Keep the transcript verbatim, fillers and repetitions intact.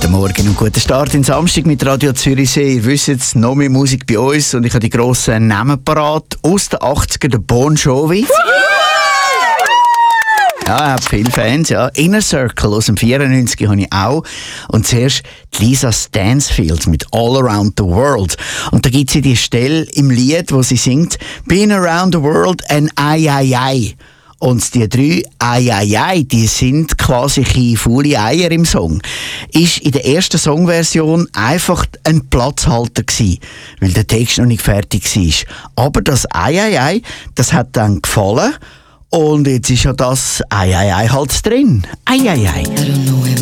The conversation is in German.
Guten Morgen und guten Start in Samstag mit Radio Zürichsee. Ihr wisst jetzt, noch mehr Musik bei uns und ich habe die grossen Namen parat. Aus den achtzigern der Bon Jovi. Ja, er hat viele Fans, ja. Inner Circle aus dem vierundneunzig habe ich auch. Und zuerst Lisa Stansfield mit All Around the World. Und da gibt es die Stelle im Lied, wo sie singt Been around the world and ai ai ai. Und die drei ai ai ai, die sind quasi ein faule Eier im Song. Ist in der ersten Songversion einfach ein Platzhalter gewesen, weil der Text noch nicht fertig war. Aber das ai ai ai, das hat dann gefallen. Und jetzt ist ja das ai ai ai halt drin. Ai ai ai.